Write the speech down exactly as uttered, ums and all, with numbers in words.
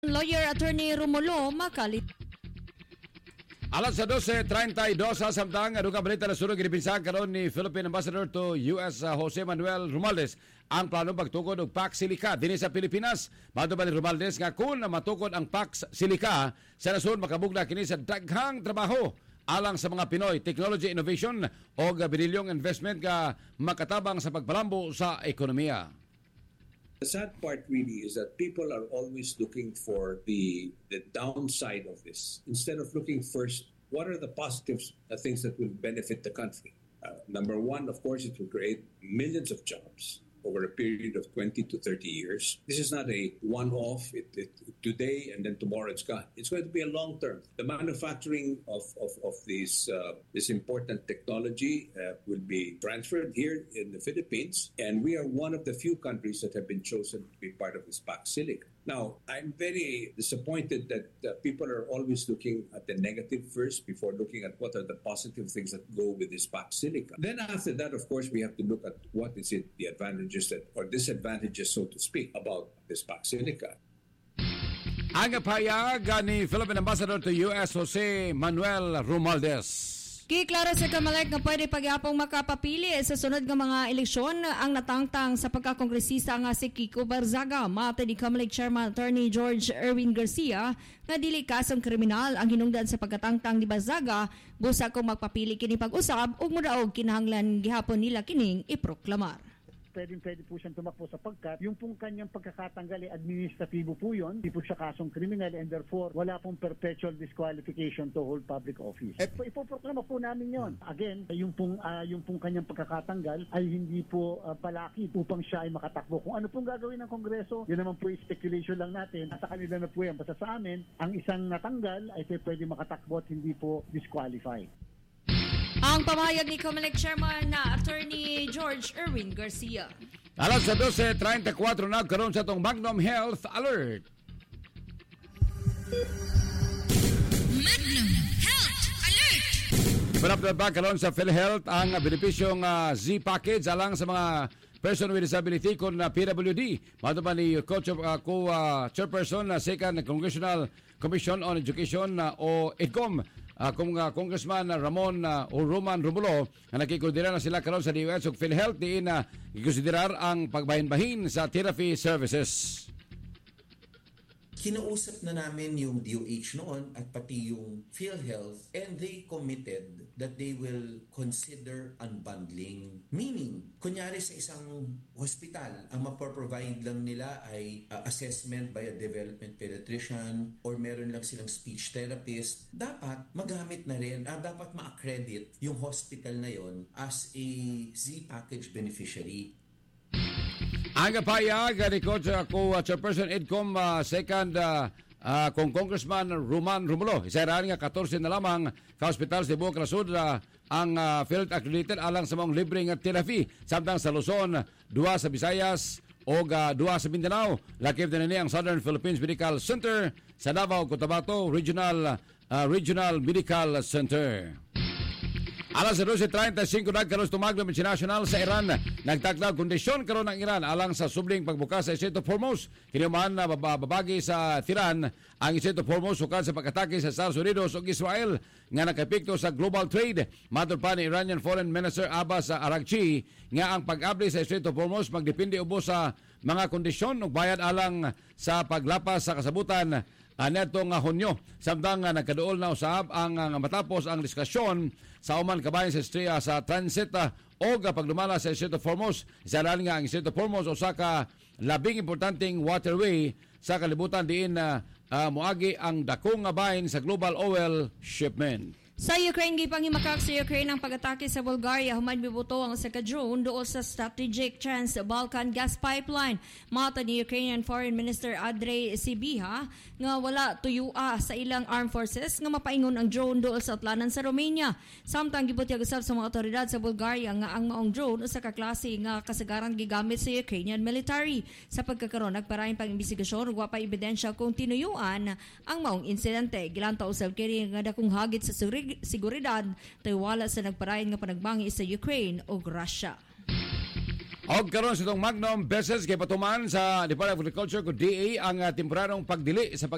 Lawyer Attorney Romulo Macalit. Alas sa dose treinta y dos sa samtang adugang balita na sunod ginipinsag karon ni Philippine Ambassador to U S uh, Jose Manuel Romualdez ang planong pagtukod og Pax Silica dinhi sa Pilipinas. Madto ba ni Romualdez nga kung matukod ang Pax Silica sa nasud makabugna kini sa daghang trabaho alang sa mga Pinoy, technology innovation o binilyong investment nga makatabang sa pagpalambo sa ekonomiya. The sad part really is that people are always looking for the the downside of this instead of looking first what are the positive uh, things that will benefit the country. Uh, number one, of course, it will create millions of jobs over a period of twenty to thirty years. This is not a one-off, it, it, today and then tomorrow it's gone. It's going to be a long-term. The manufacturing of, of, of these, uh, this important technology uh, will be transferred here in the Philippines, and we are one of the few countries that have been chosen to be part of this Pax Silica. Now, I'm very disappointed that uh, people are always looking at the negative first before looking at what are the positive things that go with this Pax Silica. Then after that, of course, we have to look at what is it, the advantages that, or disadvantages, so to speak, about this Pax Silica. Ang payag ni Philippine Ambassador to U S Jose Manuel Romualdez. Kiklaro sa Kamalek nga pwede pagyapong makapapili sa sunod nga mga eleksyon ang natangtang sa pagkakongresista nga si Kiko Barzaga. Mata ni Kamalek Chairman Attorney George Erwin Garcia nga dili kasong kriminal ang hinungdan sa pagkatangtang ni Barzaga busa kung magpapili kini pag-usab ug modaog kinahanglan gihapon nila kining iproklamar. Pwede-pwede po siyang tumakbo sapagkat yung pong kanyang pagkakatanggal ay administratibo po yun, hindi po siya kasong kriminal and therefore wala pong perpetual disqualification to hold public office. At po, ipoproklama po namin yon. Again, yung pong, uh, yung pong kanyang pagkakatanggal ay hindi po uh, palakid upang siya ay makatakbo. Kung ano pong gagawin ng Kongreso, yun naman po speculation lang natin. Sa kanila na po yan. Basta sa amin, ang isang natanggal ay pwede makatakbo at hindi po disqualified. Ang pamayag ni Comelec Chairman na Attorney George Erwin Garcia. Alas sa dose treinta y cuatro na karon sa tong Magnum Health Alert. Magnum Health Alert. Panapdaad ba karon sa PhilHealth ang benepisyong uh, Z-Package alang sa mga person with disability kon na P W D. Mato pa ni Coach uh, ko uh, Chairperson na uh, Second Congressional Commission on Education uh, o E D C O M. Uh, kung uh, Congressman uh, Ramon uh, o Roman Romulo na nakikondira na sila karon sa D O H ug PhilHealth diin na uh, gikonsiderar ang pagbahin-bahin sa therapy services. Kinausap na namin yung D O H noon at pati yung PhilHealth and they committed that they will consider unbundling. Meaning, kunyari sa isang hospital, ang mapaprovide lang nila ay uh, assessment by a development pediatrician or meron lang silang speech therapist, dapat magamit na rin, uh, dapat ma-accredit yung hospital na yon as a Z-Package beneficiary. Ang payag ni Coach ko uh, Chairperson E D C O M uh, second uh, uh, kung Congressman Roman Romulo. Isa rin nga fourteen na lamang ka-hospital sa Buong Rasud uh, ang uh, field accredited alang sa mga libreng therapy. Samtang sa Luzon, dua sa Visayas o uh, dua sa Mindanao. Lakip na niya ang Southern Philippines Medical Center sa Davao, Cotabato Regional uh, Regional Medical Center. Alas sa dose treinta y cinco nagkaroon tumaglo international sa Iran. Nagtakdag kondisyon karon ang Iran alang sa subling pagbukas sa Strait of Hormuz. Kinuman na babagi sa Tiran ang Strait of Hormuz sukad sa pag-atake sa Estados Unidos ug Israel nga nakapikto sa global trade. Matud pa ni Iranian Foreign Minister Abbas Araghchi nga ang pag-abli sa Strait of Hormuz magdepende ubos sa mga kondisyon ug bayad alang sa paglapas sa kasabutan neto nga Hunyo. Samtang uh, nagkaduol na usab ang uh, matapos ang diskusyon sa uman kabayan sa Istria sa transit uh, o pagdumala sa Strait of Hormuz. Isa rin nga ang Strait of Hormuz o sa ka labing importanteng waterway sa kalibutan diin na uh, uh, muagi ang dakong nga bahin sa global oil shipment. Sa Ukraine, gipangimakak sa Ukraine ang pag-atake sa Bulgaria. Human bibuto ang sa ka-drone doon sa strategic Trans-Balkan gas pipeline. Mata ni Ukrainian Foreign Minister Andrei Sybiha nga wala tuyua sa ilang armed forces nga mapaingon ang drone doon sa atlanan sa Romania. Samtang gibutyag usab sa mga otoridad sa Bulgaria nga ang maong drone usa ka klase nga kasagaran gigamit sa Ukrainian military. Sa pagkakaroon, nagparahing pang-imbestigasyon ug wa pa ebidensya kung tinuyuan ang maong insidente. Gilantaw usab kini nga dakong hagit sa surig seguridad taywala sa nagparayon nga panagbangi sa Ukraine o Russia. Og karon sa itong Magnum beses kay patuman sa Department of Agriculture ko D A ang uh, temporarong pagdili sa pag